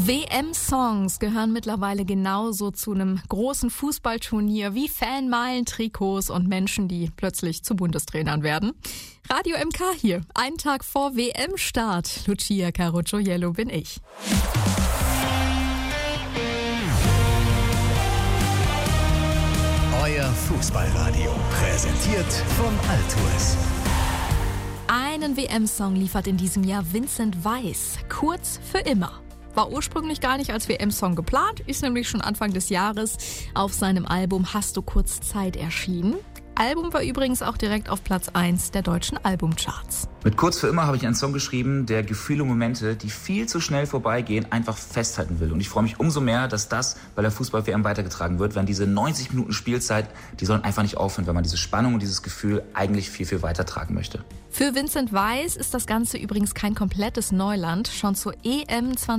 WM-Songs gehören mittlerweile genauso zu einem großen Fußballturnier wie Fanmeilen, Trikots und Menschen, die plötzlich zu Bundestrainern werden. Radio MK hier, einen Tag vor WM-Start. Lucia Carocciolello bin ich. Euer Fußballradio, präsentiert von Altours. Einen WM-Song liefert in diesem Jahr Vincent Weiss, Kurz für immer. War ursprünglich gar nicht als WM-Song geplant, ist nämlich schon Anfang des Jahres auf seinem Album Hast du kurz Zeit erschienen. Album war übrigens auch direkt auf Platz 1 der deutschen Albumcharts. Mit Kurz für immer habe ich einen Song geschrieben, der Gefühle und Momente, die viel zu schnell vorbeigehen, einfach festhalten will. Und ich freue mich umso mehr, dass das bei der Fußball-WM weitergetragen wird, wenn diese 90 Minuten Spielzeit, die sollen einfach nicht aufhören, wenn man diese Spannung und dieses Gefühl eigentlich viel, viel weitertragen möchte. Für Vincent Weiss ist das Ganze übrigens kein komplettes Neuland. Schon zur EM